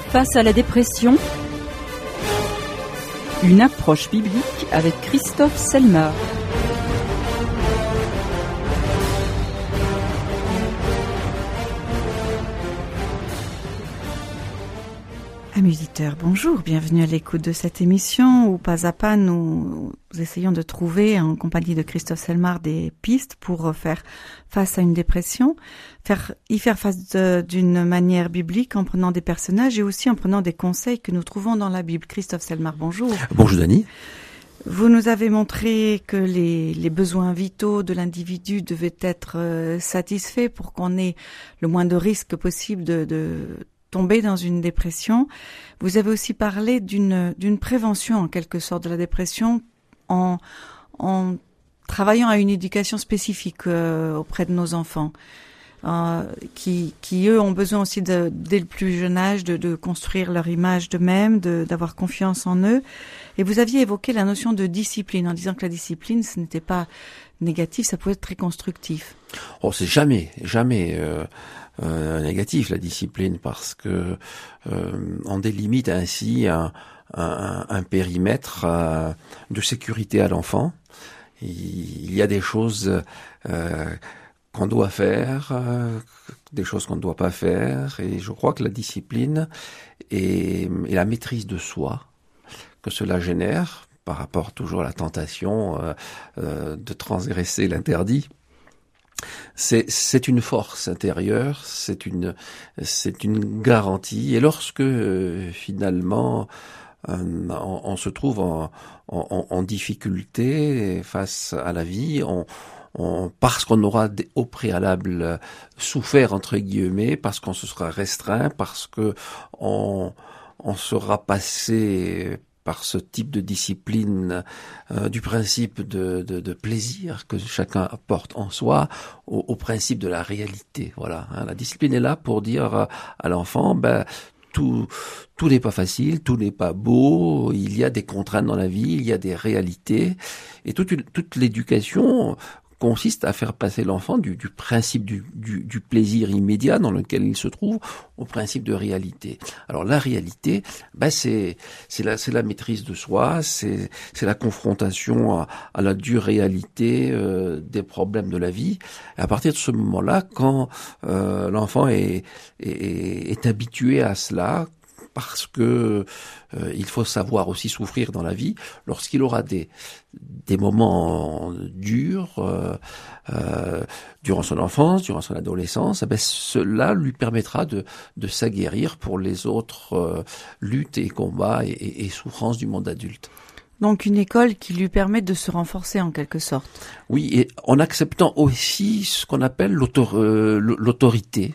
Face à la dépression, une approche biblique avec Christophe Selmar. Amis auditeurs, bonjour, bienvenue à l'écoute de cette émission où pas à pas nous essayons de trouver en compagnie de Christophe Selmar des pistes pour faire face à une dépression, y faire face d'une manière biblique en prenant des personnages et aussi en prenant des conseils que nous trouvons dans la Bible. Christophe Selmar, bonjour. Bonjour Dani. Vous nous avez montré que les besoins vitaux de l'individu devaient être satisfaits pour qu'on ait le moins de risques possible de tomber dans une dépression. Vous avez aussi parlé d'une prévention en quelque sorte de la dépression en travaillant à une éducation spécifique auprès de nos enfants qui eux ont besoin aussi dès le plus jeune âge de construire leur image d'eux-mêmes, d'avoir confiance en eux. Et vous aviez évoqué la notion de discipline en disant que la discipline ce n'était pas négatif, ça pouvait être très constructif. Oh, c'est jamais négatif la discipline parce que on délimite ainsi un périmètre de sécurité à l'enfant. Il y a des choses qu'on doit faire, des choses qu'on ne doit pas faire, et je crois que la discipline et la maîtrise de soi que cela génère par rapport toujours à la tentation de transgresser l'interdit. C'est une force intérieure, c'est une garantie. Et lorsque finalement on se trouve en difficulté face à la vie, parce qu'on aura au préalable souffert entre guillemets, parce qu'on se sera restreint, parce que on sera passé par ce type de discipline, du principe de plaisir que chacun apporte en soi, au principe de la réalité. Voilà, hein. La discipline est là pour dire à l'enfant, tout n'est pas facile, tout n'est pas beau, il y a des contraintes dans la vie, il y a des réalités, et toute l'éducation consiste à faire passer l'enfant du principe du plaisir immédiat dans lequel il se trouve au principe de réalité. Alors la réalité, c'est la maîtrise de soi, c'est la confrontation à la dure réalité des problèmes de la vie. Et à partir de ce moment-là, quand l'enfant est habitué à cela, parce que il faut savoir aussi souffrir dans la vie, lorsqu'il aura des moments durs durant son enfance, durant son adolescence, cela lui permettra de s'aguerrir pour les autres luttes et combats et souffrances du monde adulte. Donc une école qui lui permet de se renforcer en quelque sorte. Oui, et en acceptant aussi ce qu'on appelle l'autorité.